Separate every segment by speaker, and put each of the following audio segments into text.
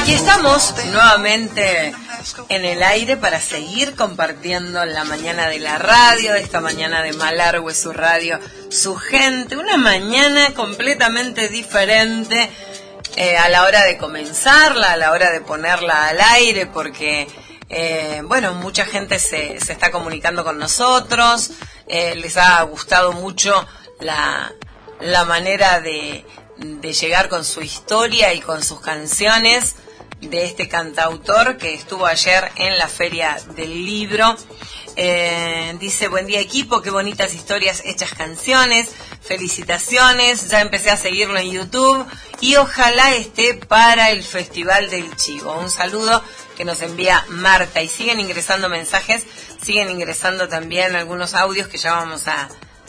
Speaker 1: Aquí estamos nuevamente en el aire para seguir compartiendo la mañana de la radio, esta mañana de Malargüe, su radio, su gente, una mañana completamente diferente a la hora de comenzarla, a la hora de ponerla al aire, porque mucha gente se está comunicando con nosotros, les ha gustado mucho la manera de llegar con su historia y con sus canciones de este cantautor que estuvo ayer en la Feria del Libro. Dice: buen día equipo, qué bonitas historias hechas canciones, felicitaciones, ya empecé a seguirlo en YouTube y ojalá esté para el Festival del Chivo. Un saludo que nos envía Marta, y siguen ingresando mensajes, siguen ingresando también algunos audios que ya vamos a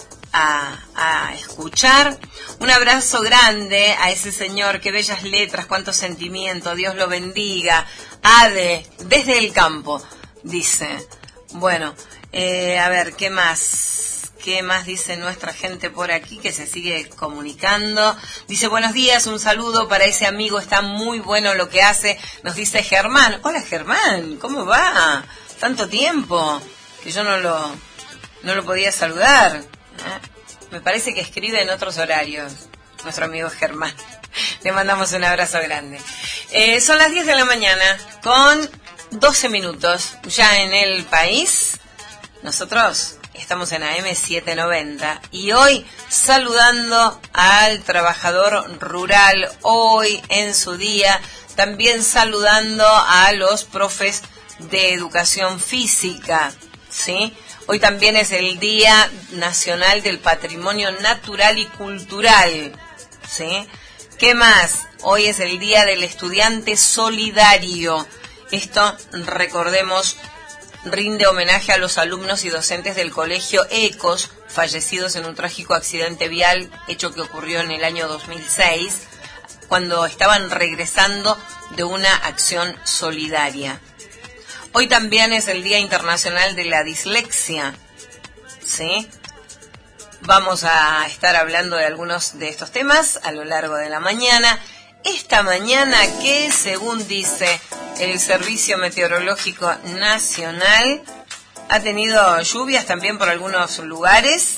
Speaker 1: escuchar. Un abrazo grande a ese señor, qué bellas letras, cuánto sentimiento, Dios lo bendiga. Ade, desde el campo, dice. Bueno, a ver, ¿qué más dice nuestra gente por aquí que se sigue comunicando? Dice: buenos días, un saludo para ese amigo, está muy bueno lo que hace, nos dice Germán. Hola Germán, ¿cómo va? Tanto tiempo que yo no lo podía saludar. Me parece que escribe en otros horarios nuestro amigo Germán. Le mandamos un abrazo grande. Son las 10 de la mañana con 12 minutos ya en el país. Nosotros estamos en AM 790 y hoy saludando al trabajador rural, hoy en su día, también saludando a los profes de educación física, ¿sí? Hoy también es el Día Nacional del Patrimonio Natural y Cultural, ¿sí? ¿Qué más? Hoy es el Día del Estudiante Solidario. Esto, recordemos, rinde homenaje a los alumnos y docentes del Colegio Ecos, fallecidos en un trágico accidente vial, hecho que ocurrió en el año 2006, cuando estaban regresando de una acción solidaria. Hoy también es el Día Internacional de la Dislexia, ¿sí? Vamos a estar hablando de algunos de estos temas a lo largo de la mañana. Esta mañana que, según dice el Servicio Meteorológico Nacional, ha tenido lluvias también por algunos lugares.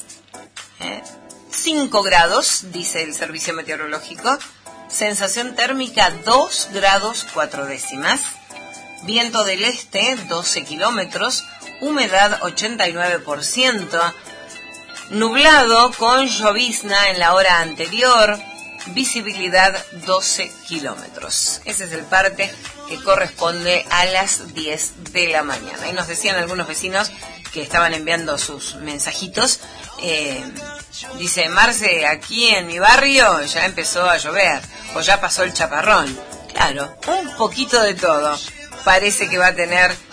Speaker 1: 5 grados, dice el Servicio Meteorológico. Sensación térmica 2 grados 4 décimas. Viento del este, 12 kilómetros, humedad 89%, nublado con llovizna en la hora anterior, visibilidad 12 kilómetros. Ese es el parte que corresponde a las 10 de la mañana. Y nos decían algunos vecinos que estaban enviando sus mensajitos. Dice: Marce, aquí en mi barrio ya empezó a llover, o ya pasó el chaparrón. Claro, un poquito de todo parece que va a tener